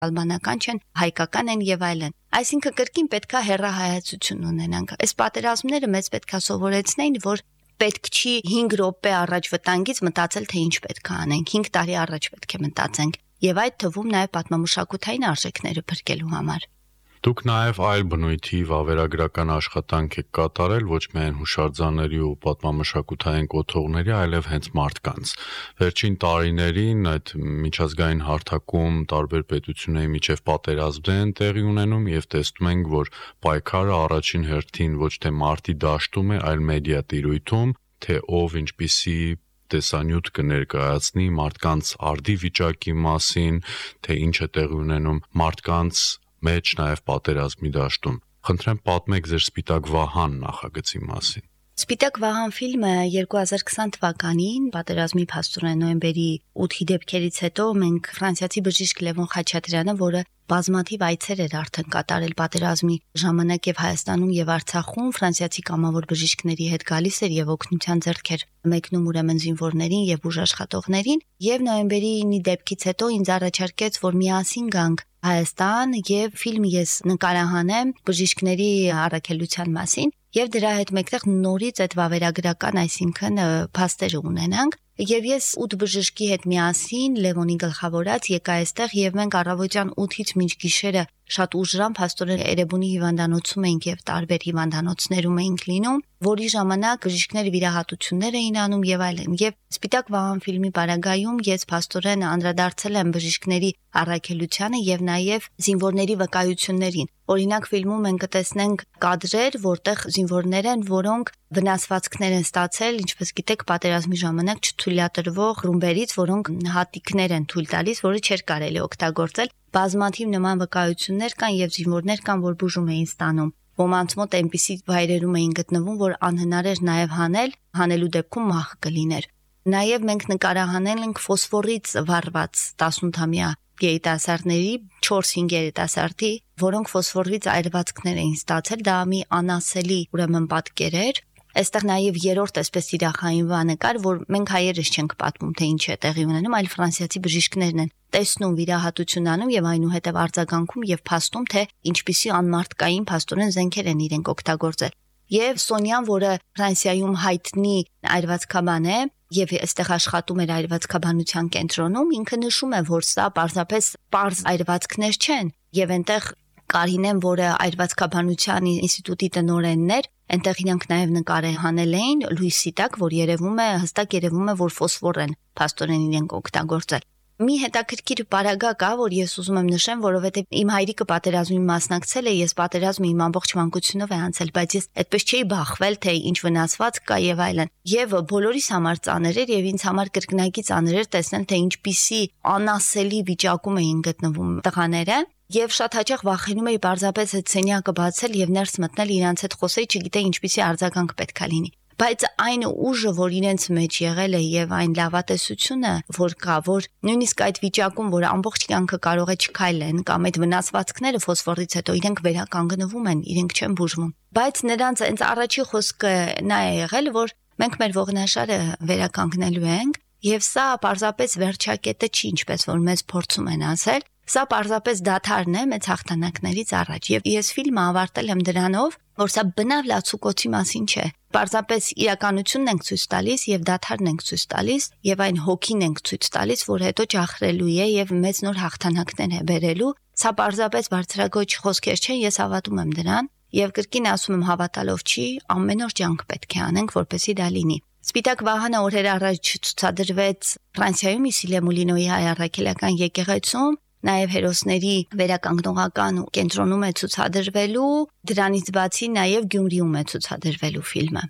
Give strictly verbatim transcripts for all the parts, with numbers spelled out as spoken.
ալբանական չեն, հայկական են եւ այլն։ Այսինքն կրկին պետքա հեռահայացություն ունենանք։ Այս պատերազմները մեզ պետքա սովորեցնեին, որ պետք չի հինգ րոպե առաջ վտանգից մտածել, թե ինչ պետք է անենք, հինգ տարի առաջ պետք է մտածենք, եւ այդ թվում նաեւ պատմամշակութային արժեքները փրկելու համար։ Դուք նաև այլ բնույթի վավերագրական աշխատանք եք կատարել ոչ միայն հուշարձանների ու պատմամշակութային կոթողների, այլև հենց մարդկանց։ Վերջին տարիներին այդ միջազգային հարթակում տարբեր պետությունների միջև պատերազմներ են տեղի ունենում եւ տեսնում ենք, որ պայքարը առաջին հերթին ոչ թե մարտի դաշտում է, այլ մեդիա տիրույթում, թե ով ինչպիսի տեսանյութ կներկայացնի մարդկանց արդի վիճակի մասին, թե ինչ է տեղի ունենում մարդկանց մեջ նաև պատերազմի դաշտում։ Խնդրեմ պատմեք ձեր Սպիտակ Վահան նախագծի մասին։ Սպիտակ Վահան ֆիլմը երկու հազար քսան թվականին պատերազմի փաստորեն նոյեմբերի ութի դեպքերից հետո մենք ֆրանսիացի բժիշկ Լևոն Խաչատրյանը, որը բազմաթիվ այցեր էր արդեն կատարել պատերազմի ժամանակ եւ Հայաստանում եւ Արցախում, ֆրանսիացի կամավոր բժիշկների հետ գալիս էր եւ օգնության ձեռք էր մեկնում ուրեմն զինվորներին եւ ուժաշխատողներին, եւ նոյեմբերի ինի դեպքից հետո ինձ առաջարկեց, որ միասին գանք Հայաստան եւ ֆիլմ ես նկարահանեմ բժիշկների առաքելության մասին եւ դրա հետ մեկտեղ նորից այդ վավերագրական, այսինքն փաստերը ունենանք եւ ես ութ բժշկի հետ միասին Լևոնի գլխավորած եկա այստեղ եւ մենք առավոտյան ութից մինչ գիշերը շատ ուժրամ փաստորեն Էրեբունի հիվանդանոցում էինք եւ տարբեր հիվանդանոցներում էինք լինում, որի ժամանակ բժիշկները վիրահատություններ էին անում եւ այլն։ Եվ Սպիտակ Վահան ֆիլմի պարագայում ես փաստորեն անդրադարձել եմ բժիշկների առաքելությանը եւ նաեւ զինվորների վկայություններին։ Օրինակ ֆիլմում մենք կտեսնենք կադրեր, որտեղ զինվորներ են, որոնք վնասվածքներ են ստացել, ինչպես գիտեք, պատերազմի ժամանակ չթույլատրվող ռումբերից, որոնք հատիկներ են թույլ տալիս, որը չէր կարելի օգտագործել։ Բազմաթիվ նման վկայություններ կան եւ զինվորներ կան, որ բուժում էին ստանում։ Ոմանց մոտ այնպիսի վայրերում էին գտնվում, որ անհնար էր նաեւ հանել, հանելու դեպքում մահ կլիներ։ Նաեւ մենք նկարահանել ենք ֆոսֆորից վառված տասնութամյա երիտասարդների չորս-հինգ երիտասարդի, որոնք ֆոսֆորից այրվածքներ էին ստացել, դա մի անասելի ուրեմն պատկեր էր։ Այստեղ նաև երրորդ այսպես իրախային բանը կար, որ մենք հայերս չենք պատմում, թե ինչ է տեղի ունենում, այլ ֆրանսիացի բժիշկներն են տեսնում, վիրահատություն անում եւ այնուհետեւ արձագանքում եւ փաստում, թե ինչպիսի անմարտկային փաստորեն զենքեր են իրենք օգտագործել։ Եվ Սոնյան, որը Ֆրանսիայում հայտնի այրվածքաբան է եւ այստեղ աշխատում էր այրվածքաբանության կենտրոնում, ինքը նշում է, որ սա պարզապես պարզ այրվածքներ չեն եւ այնտեղ Կարինեն, որը այրվածքաբանության ինստիտուտի տնօրենն էր, այնտեղ իրանք նաև նկարահանել էին լույսի տակ, որ երևում է, հստակ երևում է, որ ֆոսֆոր են փաստորեն իրենք օգտագործել։ Մի հետաքրքիր պարագա կա, որ ես ուզում եմ նշեմ, որովհետև իմ հայրիկը պատերազմին մասնակցել է, ես պատերազմը իմ ամբողջ մանկությունով է անցել, բայց ես այդպես չէի բախվել, թե ինչ վնասված կա եւ այլն։ Եվ բոլորիս համար ծանր էր եւ ինձ համար կրկնակի ծանր էր տեսնել, թե ինչպիսի անասելի վիճակում էին գտնվում տղաները։ Եվ շատ հաճախ վախենում էի պարզապես այդ սենյակը բացել եւ ներս մտնել իրանց հետ խոսեի, չգիտեի ինչպիսի արձագանք պետքա լինի։ Բայց այն ուժը, որ իրենց մեջ եղել է եւ այն լավատեսությունը, որ կա, որ նույնիսկ այդ վիճակում, որ ամբողջ կյանքը կարող է չքայլեն կամ այդ վնասվածքները ֆոսֆորից հետո իրենք վերականգնվում են, իրենք չեն բուժվում։ Բայց նրանց այնց առաջի խոսքը նա է եղել, որ մենք մեր ողնաշարը վերականգնելու ենք եւ սա պարզապես վերջակետը չի, ինչպես որ մեզ փորձում են ասել։ Սա պարզապես դադարն է մեծ հաղթանակներից առաջ եւ ես ֆիլմը ավարտել եմ դրանով, որ սա բնավ լացուկոցի մասին չէ։ Պարզապես իրականությունն ենք ցույց տալիս եւ դադարն ենք ցույց տալիս եւ այն հոգին ենք ցույց տալիս, որ հետո ջախրելու է եւ մեծ նոր հաղթանակներ է բերելու։ Սա պարզապես բարձրագույն խոսքեր չեն, ես հավատում եմ դրան եւ կրկին ասում եմ հավատալով չի, ամեն օր ջանք պետք է անենք, որպեսզի դա լինի։ Սպիտակ Վահանը օրեր առաջ ցուցադրվեց Ֆրանսիայում Իսիլե Մուլինոյի հայ առաքելական եկեղեցում, նաև հերոսների վերականգնողական կենտրոնում է ցուցադրվելու, դրանից բացի նաև Գյումրիում է ցուցադրվելու ֆիլմը։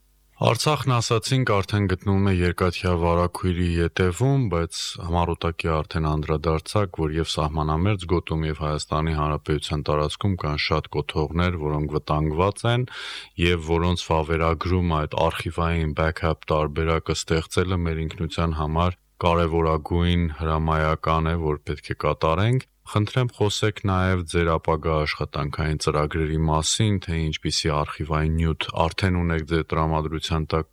Արցախն ասացինք արդեն գտնվում է երկաթյա վարակույրի ետևում, բայց համառոտակի արդեն անդրադարձակ, որ եւ սահմանամերձ գոտում եւ Հայաստանի Հանրապետության տարածքում կան շատ կոթողներ, որոնք վտանգված են եւ որոնց վավերագրում այդ արխիվային backup տարբերակը ստեղծելը մեր ինքնության համար կարևորագույն հրամայական է, որ պետք է կատարենք։ Խնդրեմ խոսեք նաև ձեր ապագա աշխատանքային ծրագրերի մասին, թե ինչպիսի արխիվային նյութ արդեն ունեք ձեր տրամադրության տակ կամ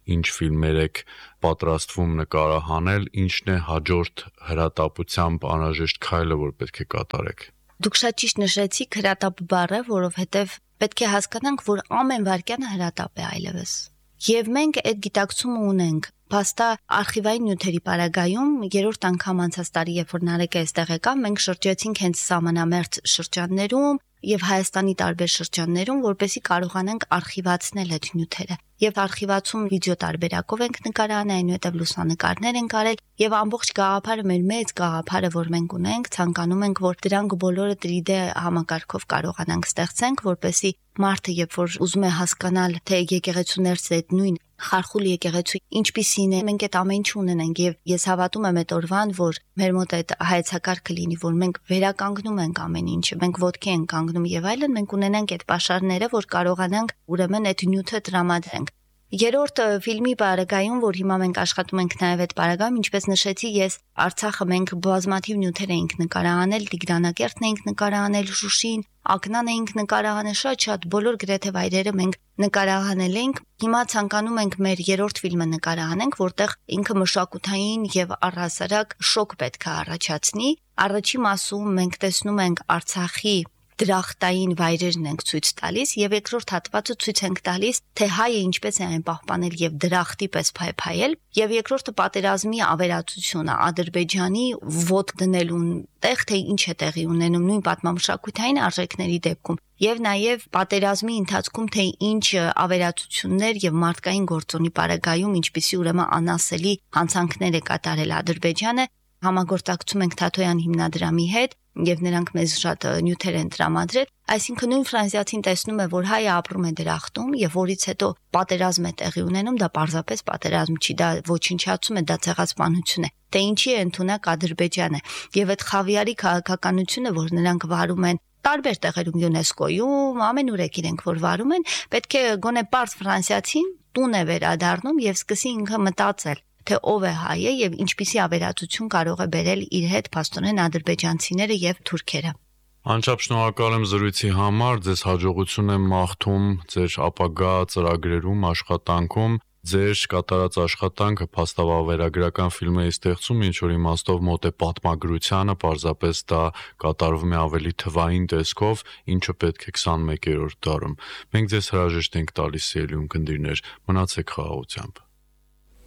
ինչ ֆիլմեր եք պատրաստվում նկարահանել, ինչն է հաջորդ հրատապությամբ անհրաժեշտ քայլը, որ պետք է կատարեք։ Դուք շատ ճիշտ նշեցիք հրատապ բառը, որովհետև պետք է հասկանանք, որ ամեն վարքյանը հրատապ է այլևս։ Եվ մենք այդ գիտակցումը ունենք։ Փաստա արխիվային նյութերի պարագայում երրորդ անգամ անցած տարի, երբ որ Նարեկը այստեղ եկավ, մենք շրջեցինք հենց սահմանամերձ շրջաններում եւ Հայաստանի տարբեր շրջաններում, որպեսզի կարողանանք արխիվացնել այդ նյութերը։ Եվ արխիվացում վիդեո տարբերակով ենք նկարահանել, այնուհետև լուսանկարներ ենք արել եւ ամբողջ գաղափարը մեր մեծ գաղափարը, որ մենք ունենք, ցանկանում ենք, որ դրանք բոլորը տրի դե համակարգով կարողանանք ստեղծենք, որպեսզի մարդը, երբ որ ուզում է հասկանալ, թե եկեղեցուներս այդ նույն խարխուլ եկեղեցու ինչպիսին է, մենք այդ ամեն ինչ ունենենք եւ ես հավատում եմ այդ օրվան, որ մեր մոտ այդ հայեցակարգը լինի, որ մենք վերականգնում ենք ամեն ինչը, մենք ոտքի ենք կանգնում եւ այլն, մենք ունենանք այդ պաշարները, որ կարողանանք ուրեմն այդ նյութը տրամադրենք։ Երրորդ ֆիլմի պարագայում, որ հիմա մենք աշխատում ենք նաև այդ պարագայում, ինչպես նշեցի, ես Արցախը մենք բազմաթիվ նյութեր էինք նկարահանել, Տիգրանակերտն էինք նկարահանել, Շուշին, Ակնան էինք նկարահանել, շատ-շատ բոլոր գրեթե վայրերը մենք նկարահանել ենք։ Հիմա ցանկանում ենք մեր երրորդ ֆիլմը նկարահանենք, որտեղ ինքը մշակութային եւ առհասարակ շոկ պետք է առաջացնի։ Առաջի մասում մենք տեսնում ենք Արցախի դրախտային վայրերն ենք ցույց տալիս եւ երկրորդ հատվածը ցույց ենք տալիս, թե հայը ինչպես է այն պահպանել եւ դրախտի պես փայփայել, եւ երկրորդը պատերազմի ավերածությունը Ադրբեջանի ոտ դնելուն տեղ, թե ինչ է տեղի ունենում նույն պատմամշակութային արժեքների դեպքում եւ նաեւ պատերազմի ընթացքում, թե ինչ ավերածություններ եւ մարդկային գործոնի պարագայում ինչպիսի ուրեմն անասելի հանցանքներ է կատարել Ադրբեջանը։ Համագործակցում ենք Թաթոյան հիմնադրամի հետ եւ նրանք մեզ շատ նյութեր են տրամադրել, այսինքն նույն ֆրանսիացին տեսնում է, որ հայը ապրում է դրախտում եւ որից հետո պատերազմ է տեղի ունենում, դա պարզապես պատերազմ չի, դա ոչնչացում է, դա ցեղասպանություն է, թե ինչի է ընդունակ Ադրբեջանը եւ այդ խավիարի քաղաքականությունը, որ նրանք վարում են տարբեր տեղերում ՅՈՒՆԵՍԿՕ-ում, ամենուր եք իրենք որ վարում են, պետք է գոնե պարզ ֆրանսիացին տուն է վերադառնում եւ սկսի ինքը մտածել, թե ով է հայը եւ ինչպիսի ավերածություն կարող է բերել իր հետ փաստորեն ադրբեջանցիները եւ թուրքերը։ Անչափ շնորհակալ եմ զրույցի համար, ձեզ հաջողություն եմ մաղթում ձեր ապագա ծրագրերում, աշխատանքում, ձեր կատարած աշխատանքը փաստավավերագրական ֆիլմերի ստեղծում ինչ որ իմաստով մոտ է պատմագրությանը, պարզապես դա կատարվում է ավելի թվային տեսքով, ինչը պետք է քսանմեկերորդ դարում։ Մենք ձեզ հրաժեշտ ենք տալիս ելույթ կնդիրներ, մնացեք խաղաղությամբ։